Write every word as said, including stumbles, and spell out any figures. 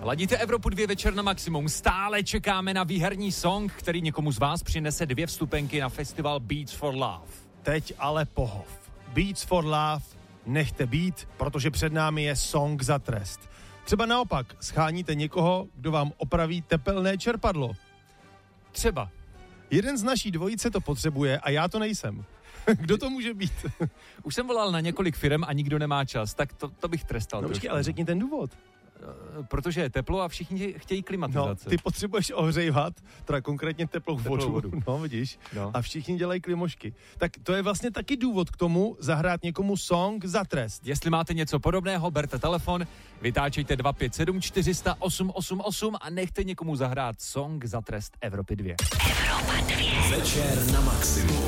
Ladíte Evropu dva večer na maximum. Stále čekáme na výherní song, který někomu z vás přinese dvě vstupenky na festival Beats for Love. Teď ale pohov. Beats for Love nechte být, protože před námi je song za trest. Třeba naopak scháníte někoho, kdo vám opraví tepelné čerpadlo. Třeba. Jeden z naší dvojice to potřebuje a já to nejsem. Kdo to může být? Už jsem volal na několik firem a nikdo nemá čas, tak to, to bych trestal. No počkej, ale řekni ten důvod. Protože je teplo a všichni chtějí klimatizaci. No, ty potřebuješ ohřejvat, teda konkrétně teplou, teplou vodu. vodu. No, vidíš? No. A všichni dělají klimošky. Tak to je vlastně taky důvod k tomu zahrát někomu song za trest. Jestli máte něco podobného, berte telefon, vytáčejte dva pět sedm čtyři sta osm osm osm a nechte někomu zahrát song za trest Evropy dva. Evropa dva. Večer na maximum.